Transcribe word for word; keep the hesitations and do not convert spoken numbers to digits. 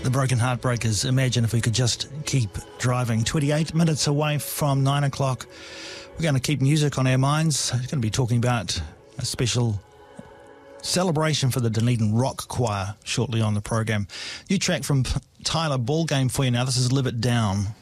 The Broken Heartbreakers, Imagine If We Could Just Keep Driving. twenty-eight minutes away from nine o'clock. We're going to keep music on our minds. We're going to be talking about a special celebration for the Dunedin Rock Choir shortly on the program. New track from Tyler Ballgame for you now. This is Live It Down.